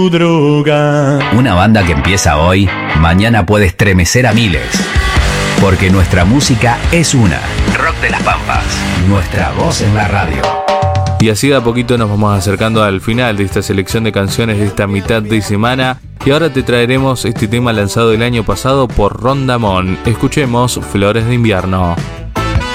droga. Una banda que empieza hoy, mañana puede estremecer a miles. Porque nuestra música es una. Rock de las Pampas. Nuestra voz en la radio. Y así de a poquito nos vamos acercando al final de esta selección de canciones de esta mitad de semana. Y ahora te traeremos este tema lanzado el año pasado por Rondamón. Escuchemos Flores de Invierno.